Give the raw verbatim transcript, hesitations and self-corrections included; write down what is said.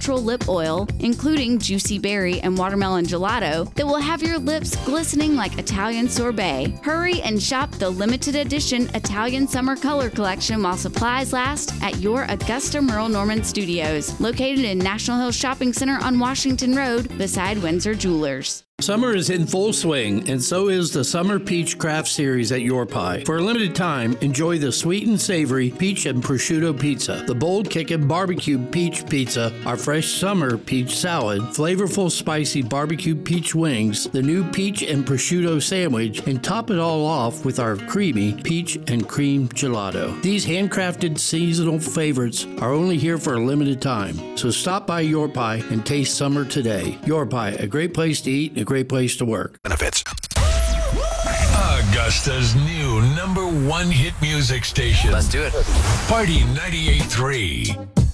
natural lip oil, including juicy berry and watermelon gelato, that will have your lips glistening like Italian sorbet. Hurry and shop the limited edition Italian Summer Color Collection while supplies last at your Augusta Merle Norman Studios, located in National Hill Shopping Center on Washington Road beside Windsor Jewelers. Summer is in full swing, and so is the Summer Peach Craft Series at Your Pie. For a limited time, enjoy the sweet and savory peach and prosciutto pizza, the bold kickin' barbecue peach pizza, our fresh summer peach salad, flavorful spicy barbecue peach wings, the new peach and prosciutto sandwich, and top it all off with our creamy peach and cream gelato. These handcrafted seasonal favorites are only here for a limited time, so stop by Your Pie and taste summer today. Your Pie, a great place to eat and a great place to work. Benefits. Augusta's new number one hit music station. Let's do it. Party ninety-eight point three.